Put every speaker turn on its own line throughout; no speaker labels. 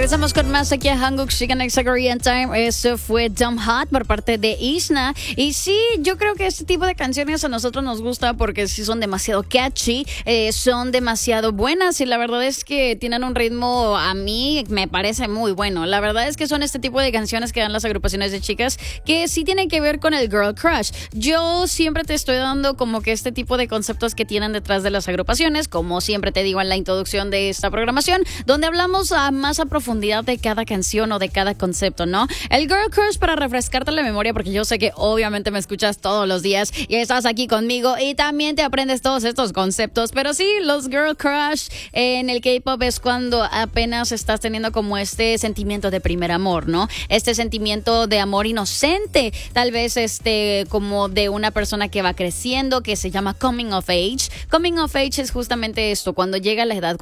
Regresamos con más aquí a Hanguk Chicken Exa Korean Time. Eso fue Dumb Hot por parte de Isna. Y sí, yo creo que este tipo de canciones a nosotros nos gusta porque sí son demasiado catchy, son demasiado buenas y la verdad es que tienen un ritmo, a mí me parece muy bueno. La verdad es que son este tipo de canciones que dan las agrupaciones de chicas que sí tienen que ver con el girl crush. Yo siempre te estoy dando como que este tipo de conceptos que tienen detrás de las agrupaciones, como siempre te digo en la introducción de esta programación, donde hablamos más a profundidad de cada canción o de cada concepto, ¿no? El girl crush, para refrescarte la memoria, porque yo sé que obviamente me escuchas todos los días y estás aquí conmigo y también te aprendes todos estos conceptos, pero sí, los girl crush en el K-pop es cuando apenas estás teniendo como este sentimiento de primer amor, ¿no? Este sentimiento de amor inocente, tal vez como de una persona que va creciendo, que se llama coming of age. Coming of age es justamente esto, cuando llega la edad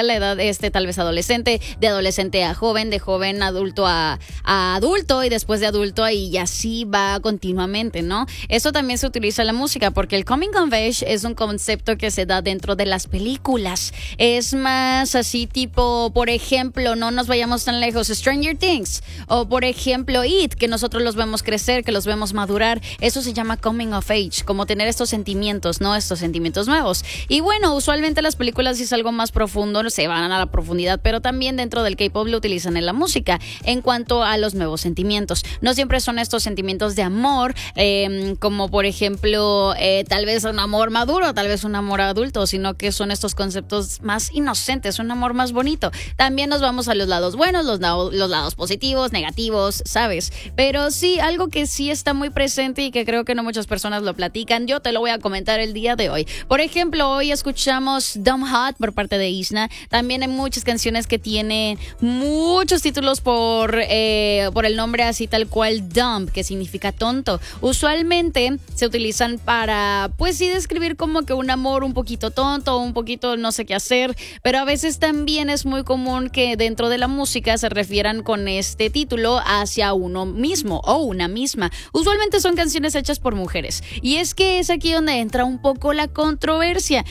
tal vez adolescente, de adolescente a joven, de joven adulto a adulto y después de adulto y así va continuamente, ¿no? Eso también se utiliza en la música porque el coming of age es un concepto que se da dentro de las películas. Es más así tipo, por ejemplo, no nos vayamos tan lejos, Stranger Things o por ejemplo It, que nosotros los vemos crecer, que los vemos madurar. Eso se llama coming of age, como tener estos sentimientos, ¿no? Estos sentimientos nuevos. Y bueno, usualmente las películas si es algo más profundo, se van a la profundidad, pero también dentro del K-pop lo utilizan en la música en cuanto a los nuevos sentimientos. No siempre son estos sentimientos de amor, como por ejemplo, tal vez un amor maduro, tal vez un amor adulto, sino que son estos conceptos más inocentes, un amor más bonito. También nos vamos a los lados buenos, los lados positivos, negativos, ¿sabes? Pero sí, algo que sí está muy presente y que creo que no muchas personas lo platican, yo te lo voy a comentar el día de hoy. Por ejemplo, hoy escuchamos Dumb Hot por parte de Isna. También hay muchas canciones que tienen muchos títulos por el nombre así tal cual dumb, que significa tonto. Usualmente se utilizan para, pues sí, describir como que un amor un poquito tonto, un poquito no sé qué hacer, pero a veces también es muy común que dentro de la música se refieran con este título hacia uno mismo o una misma. Usualmente son canciones hechas por mujeres y es que es aquí donde entra un poco la controversia.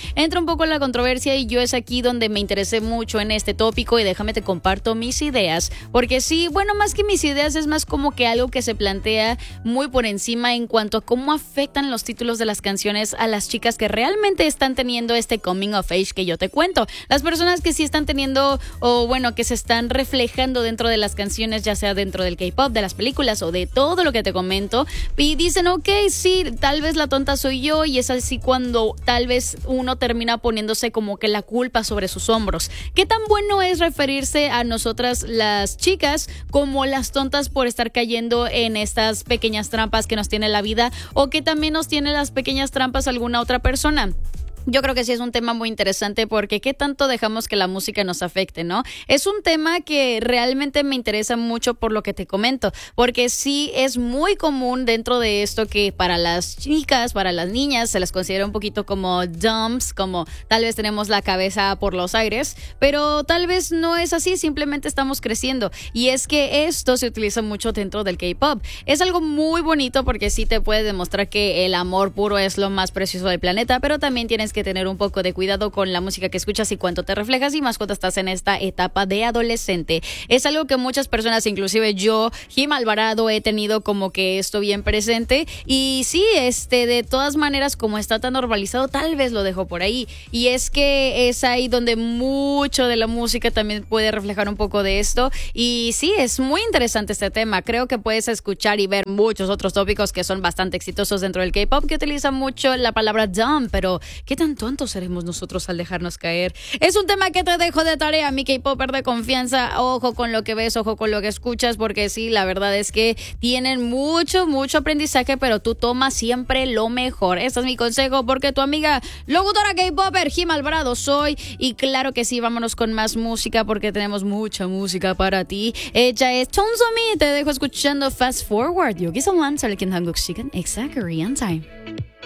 Y yo es aquí donde me interesé mucho en este tópico y déjame te comparto mis ideas, porque sí, bueno, más que mis ideas es más como que algo que se plantea muy por encima en cuanto a cómo afectan los títulos de las canciones a las chicas que realmente están teniendo este coming of age que yo te cuento. Las personas que sí están teniendo, o bueno, que se están reflejando dentro de las canciones, ya sea dentro del K-pop, de las películas o de todo lo que te comento, y dicen, ok, sí, tal vez la tonta soy yo, y es así cuando tal vez uno termina poniéndose como que la culpa sobre sus hombros. ¿Qué tan bueno es referirse a nosotras las chicas como las tontas por estar cayendo en estas pequeñas trampas que nos tiene la vida, o que también nos tiene las pequeñas trampas alguna otra persona? Yo creo que sí es un tema muy interesante porque qué tanto dejamos que la música nos afecte, ¿no? Es un tema que realmente me interesa mucho por lo que te comento, porque sí es muy común dentro de esto que para las chicas, para las niñas, se las considera un poquito como dumps, como tal vez tenemos la cabeza por los aires, pero tal vez no es así, simplemente estamos creciendo. Y es que esto se utiliza mucho dentro del K-pop. Es algo muy bonito porque sí te puede demostrar que el amor puro es lo más precioso del planeta, pero también tienes que tener un poco de cuidado con la música que escuchas y cuánto te reflejas, y más cuando estás en esta etapa de adolescente. Es algo que muchas personas, inclusive yo, Jim Alvarado, he tenido como que esto bien presente, y sí, de todas maneras, como está tan normalizado, tal vez lo dejo por ahí, y es que es ahí donde mucho de la música también puede reflejar un poco de esto, y sí, es muy interesante este tema. Creo que puedes escuchar y ver muchos otros tópicos que son bastante exitosos dentro del K-pop, que utilizan mucho la palabra dumb, pero ¿qué tan tontos seremos nosotros al dejarnos caer? Es un tema que te dejo de tarea, mi K-popper de confianza. Ojo con lo que ves, ojo con lo que escuchas, porque sí, la verdad es que tienen mucho aprendizaje, pero tú tomas siempre lo mejor. Este es mi consejo, porque tu amiga locutora K-popper, Jim Alvarado soy, y claro que sí, vámonos con más música, porque tenemos mucha música para ti. Ella es Chonsomi, te dejo escuchando Fast Forward. 여기서만 잘리킨 한국식은 Exa Korean Time.